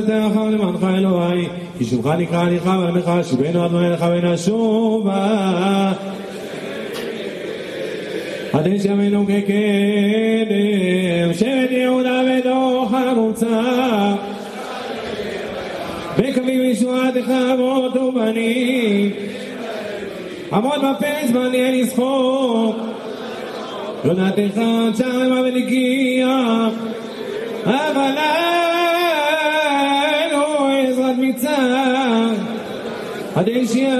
אחר למענך אלוהי, כי שמך נקרא לך ולמך שיבנו אדוני לך ונשובה. קדש ימינו כקדם, שבט יהודה ודוח המוצא. בקווים ישועתך אבות ובנים, עמוד בפרץ בני לצחוק. יונתך שער ונקייה, אבל אלוהי עזרת מצר. קדש